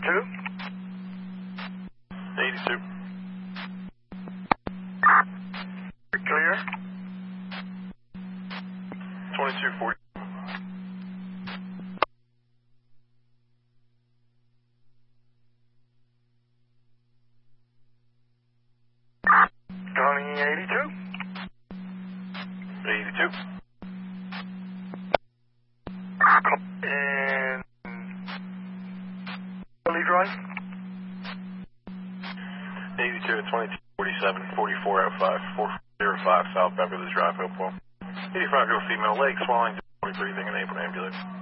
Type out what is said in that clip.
82. Clear. 2240. County 82. 82. And Lee Drive. 82 to 2247, 4405, 405 South Beverly Drive, Hopewell. 85-year-old female, leg swelling, difficulty breathing, enabled ambulance.